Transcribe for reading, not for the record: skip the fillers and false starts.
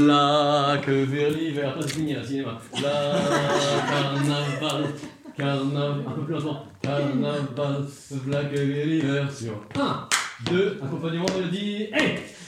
Là que vers l'hiver, toi c'est fini là, cinéma. Là, carnaval, carnaval, un peu plus lentement. Carnaval, là que vers l'hiver sur 1, 2, accompagnement de mélodie, et